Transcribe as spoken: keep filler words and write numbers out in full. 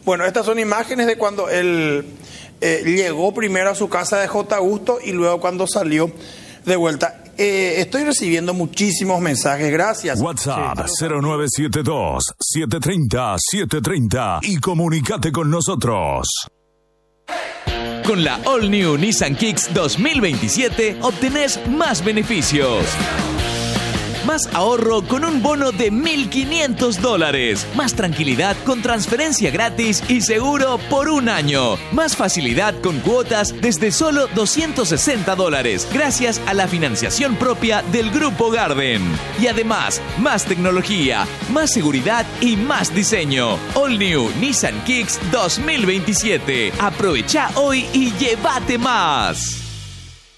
Bueno, estas son imágenes de cuando él eh, llegó primero a su casa de J. Augusto y luego cuando salió de vuelta. Eh, estoy recibiendo muchísimos mensajes, gracias. WhatsApp sí, cero nueve siete dos, siete tres cero, siete tres cero y comunícate con nosotros. Con la All New Nissan Kicks dos mil veintisiete obtenés más beneficios. Más ahorro con un bono de mil quinientos dólares. Más tranquilidad con transferencia gratis y seguro por un año. Más facilidad con cuotas desde solo doscientos sesenta dólares. Gracias a la financiación propia del Grupo Garden. Y además, más tecnología, más seguridad y más diseño. All New Nissan Kicks dos mil veintisiete. Aprovecha hoy y llévate más.